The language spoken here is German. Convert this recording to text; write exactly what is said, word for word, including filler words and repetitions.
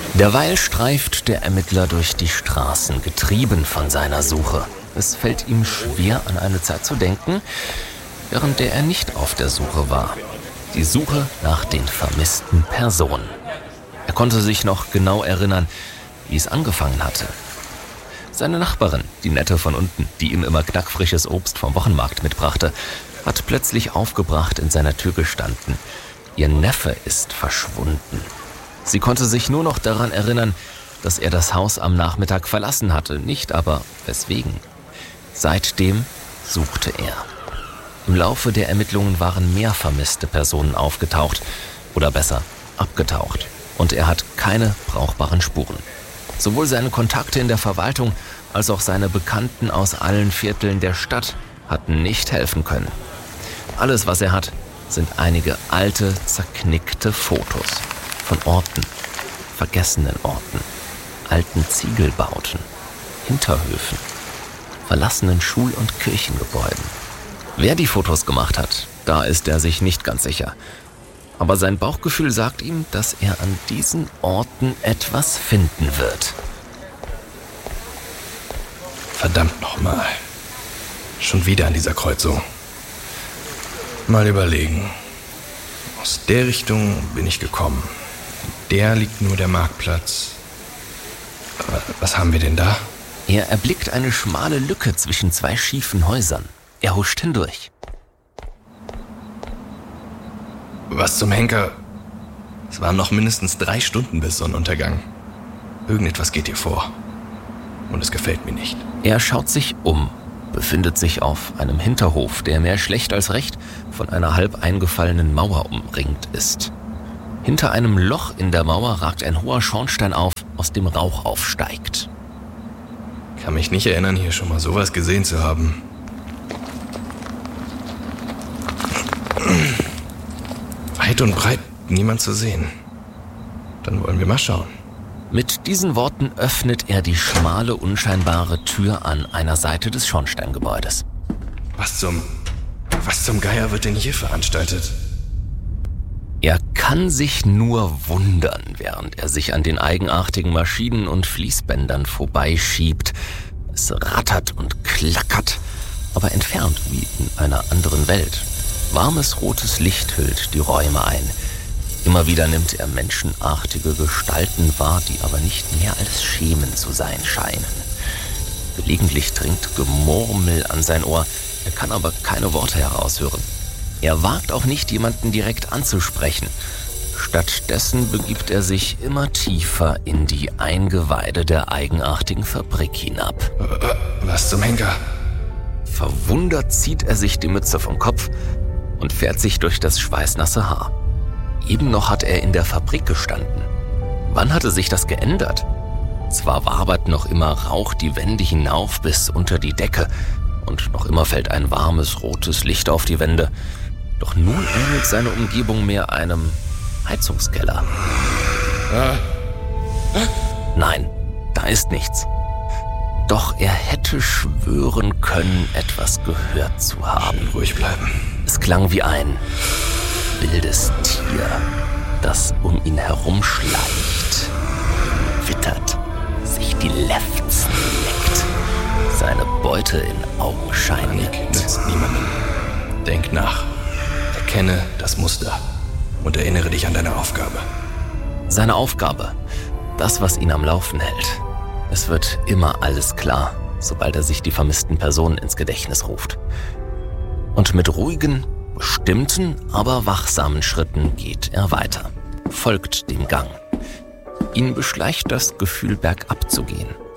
Derweil streift der Ermittler durch die Straßen, getrieben von seiner Suche. Es fällt ihm schwer, an eine Zeit zu denken, während der er nicht auf der Suche war. Die Suche nach den vermissten Personen. Er konnte sich noch genau erinnern, wie es angefangen hatte. Seine Nachbarin, die Nette von unten, die ihm immer knackfrisches Obst vom Wochenmarkt mitbrachte, hat plötzlich aufgebracht in seiner Tür gestanden. Ihr Neffe ist verschwunden. Sie konnte sich nur noch daran erinnern, dass er das Haus am Nachmittag verlassen hatte, nicht aber weswegen. Seitdem suchte er. Im Laufe der Ermittlungen waren mehr vermisste Personen aufgetaucht, oder besser, abgetaucht. Und er hat keine brauchbaren Spuren. Sowohl seine Kontakte in der Verwaltung als auch seine Bekannten aus allen Vierteln der Stadt hatten nicht helfen können. Alles, was er hat, sind einige alte, zerknickte Fotos von Orten, vergessenen Orten, alten Ziegelbauten, Hinterhöfen, verlassenen Schul- und Kirchengebäuden. Wer die Fotos gemacht hat, da ist er sich nicht ganz sicher. Aber sein Bauchgefühl sagt ihm, dass er an diesen Orten etwas finden wird. Verdammt nochmal. Schon wieder an dieser Kreuzung. Mal überlegen. Aus der Richtung bin ich gekommen. In der liegt nur der Marktplatz. Aber was haben wir denn da? Er erblickt eine schmale Lücke zwischen zwei schiefen Häusern. Er huscht hindurch. Was zum Henker? Es waren noch mindestens drei Stunden bis Sonnenuntergang. Irgendetwas geht hier vor. Und es gefällt mir nicht. Er schaut sich um, befindet sich auf einem Hinterhof, der mehr schlecht als recht von einer halb eingefallenen Mauer umringt ist. Hinter einem Loch in der Mauer ragt ein hoher Schornstein auf, aus dem Rauch aufsteigt. Kann mich nicht erinnern, hier schon mal sowas gesehen zu haben. Weit und breit niemand zu sehen. Dann wollen wir mal schauen. Mit diesen Worten öffnet er die schmale, unscheinbare Tür an einer Seite des Schornsteingebäudes. Was zum... Was zum Geier wird denn hier veranstaltet? Er kann sich nur wundern, während er sich an den eigenartigen Maschinen und Fließbändern vorbeischiebt. Es rattert und klackert, aber entfernt wie in einer anderen Welt. Warmes rotes Licht hüllt die Räume ein. Immer wieder nimmt er menschenartige Gestalten wahr, die aber nicht mehr als Schemen zu sein scheinen. Gelegentlich dringt Gemurmel an sein Ohr, er kann aber keine Worte heraushören. Er wagt auch nicht, jemanden direkt anzusprechen. Stattdessen begibt er sich immer tiefer in die Eingeweide der eigenartigen Fabrik hinab. Was zum Henker? Verwundert zieht er sich die Mütze vom Kopf und fährt sich durch das schweißnasse Haar. Eben noch hat er in der Fabrik gestanden. Wann hatte sich das geändert? Zwar wabert noch immer Rauch die Wände hinauf bis unter die Decke und noch immer fällt ein warmes, rotes Licht auf die Wände. Doch nun ähnelt seine Umgebung mehr einem Heizungskeller. Nein, da ist nichts. Doch er hätte schwören können, etwas gehört zu haben. Schön ruhig bleiben. Es klang wie ein wildes Tier, das um ihn herumschleicht, wittert, sich die Lefzen leckt, seine Beute in Augenschein nimmt. Panik nützt niemandem. Denk nach, erkenne das Muster und erinnere dich an deine Aufgabe. Seine Aufgabe, das, was ihn am Laufen hält. Es wird immer alles klar, sobald er sich die vermissten Personen ins Gedächtnis ruft. Und mit ruhigen, bestimmten, aber wachsamen Schritten geht er weiter, folgt dem Gang. Ihn beschleicht das Gefühl, bergab zu gehen.